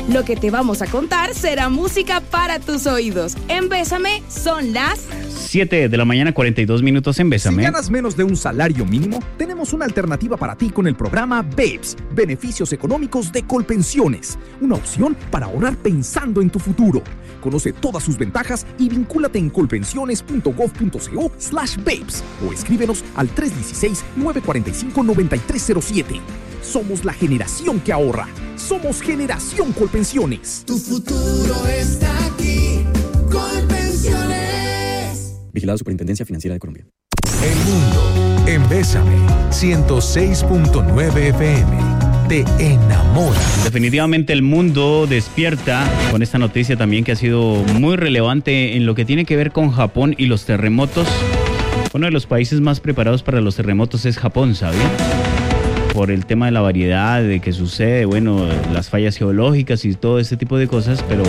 Lo que te vamos a contar será música para tus oídos. En Bésame son las 7 de la mañana, 42 minutos en Bésame. Si ganas menos de un salario mínimo, tenemos una alternativa para ti con el programa BEPS, Beneficios Económicos de Colpensiones. Una opción para ahorrar pensando en tu futuro. Conoce todas sus ventajas y vincúlate en colpensiones.gov.co/BEPS o escríbenos al 316-945-9307. Somos la generación que ahorra. Somos Generación Colpensiones. Tu futuro está aquí. Colpensiones. Vigilado Superintendencia Financiera de Colombia. El mundo en Bésame 106.9 FM. Te enamora. Definitivamente el mundo despierta con esta noticia también que ha sido muy relevante en lo que tiene que ver con Japón y los terremotos. Uno de los países más preparados para los terremotos es Japón, ¿sabían? Por el tema de la variedad de que sucede, bueno, las fallas geológicas y todo este tipo de cosas, pero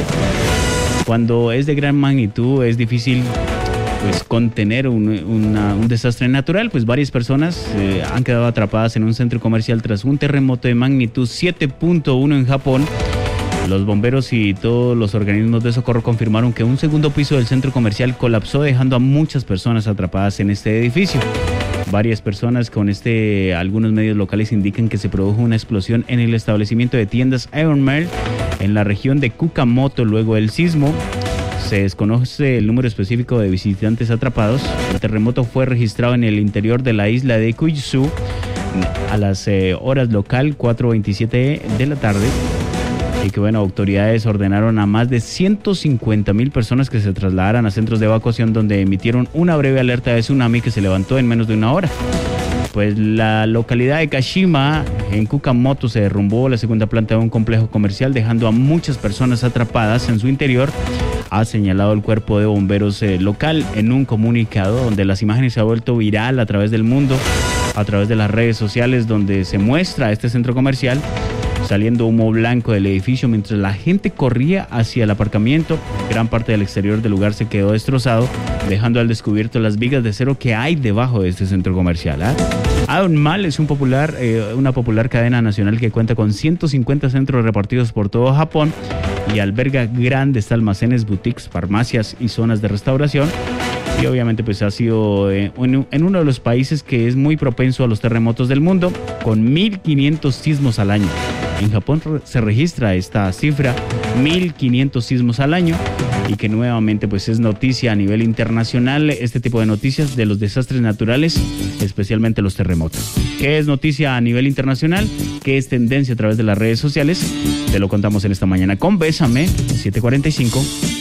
cuando es de gran magnitud es difícil pues contener un desastre natural. Pues varias personas han quedado atrapadas en un centro comercial tras un terremoto de magnitud 7.1 en Japón. Los bomberos y todos los organismos de socorro confirmaron que un segundo piso del centro comercial colapsó, dejando a muchas personas atrapadas en este edificio. Varias personas algunos medios locales indican que se produjo una explosión en el establecimiento de tiendas Iron Mall en la región de Kumamoto luego del sismo. Se desconoce el número específico de visitantes atrapados. El terremoto fue registrado en el interior de la isla de Kyushu a las horas local 4:27 de la tarde. Y que bueno, autoridades ordenaron a más de 150,000 personas que se trasladaran a centros de evacuación donde emitieron una breve alerta de tsunami que se levantó en menos de una hora. Pues la localidad de Kashima, en Kumamoto, se derrumbó la segunda planta de un complejo comercial, dejando a muchas personas atrapadas en su interior, ha señalado el cuerpo de bomberos local en un comunicado donde las imágenes se han vuelto viral a través del mundo, a través de las redes sociales, donde se muestra este centro comercial saliendo humo blanco del edificio mientras la gente corría hacia el aparcamiento. Gran parte del exterior del lugar se quedó destrozado, dejando al descubierto las vigas de acero que hay debajo de este centro comercial. Iron Mall es una popular cadena nacional que cuenta con 150 centros repartidos por todo Japón y alberga grandes almacenes, boutiques, farmacias y zonas de restauración. Y obviamente pues ha sido en uno de los países que es muy propenso a los terremotos del mundo, con 1.500 sismos al año. En Japón se registra esta cifra, 1.500 sismos al año, y que nuevamente pues es noticia a nivel internacional este tipo de noticias de los desastres naturales, especialmente los terremotos. ¿Qué es noticia a nivel internacional? ¿Qué es tendencia a través de las redes sociales? Te lo contamos en esta mañana con Bésame, 7:45.